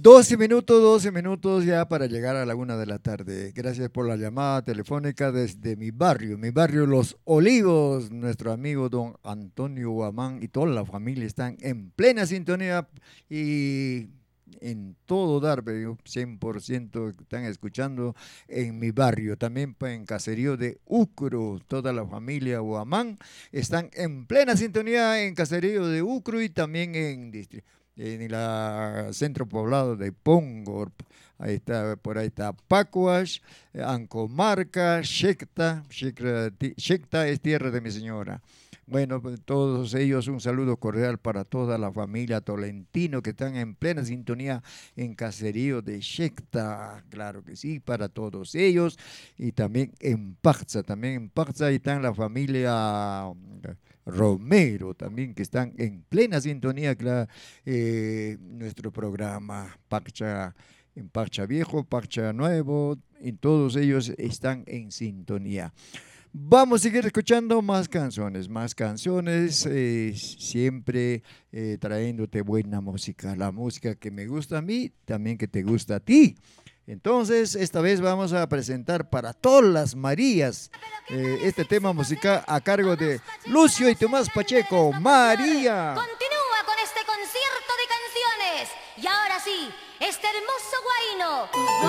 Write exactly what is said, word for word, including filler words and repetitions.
doce minutos, doce minutos ya para llegar a la una de la tarde. Gracias por la llamada telefónica desde mi barrio, mi barrio Los Olivos. Nuestro amigo don Antonio Guamán y toda la familia están en plena sintonía y en todo dar, cien por ciento están escuchando en mi barrio. También pues, en Caserío de Ucro, toda la familia Guamán están en plena sintonía en Caserío de Ucro y también en distrito. En el centro poblado de Pongor, ahí está, por ahí está Pacuash, Ancomarca, Xecta, Xecta es tierra de mi señora. Bueno, pues, todos ellos un saludo cordial para toda la familia Tolentino que están en plena sintonía en Caserío de Xecta, claro que sí, para todos ellos, y también en Paxa, también en Paxa y está la familia Romero también que están en plena sintonía, claro, eh, nuestro programa Pacha, en Pacha Viejo, Pacha Nuevo, y todos ellos están en sintonía. Vamos a seguir escuchando más canciones, más canciones, eh, siempre eh, trayéndote buena música, la música que me gusta a mí, también que te gusta a ti. Entonces, esta vez vamos a presentar para todas las Marías eh, este tema musical a cargo de Lucio y Tomás Pacheco, María. Continúa con este concierto de canciones. Y ahora sí, este hermoso guayno.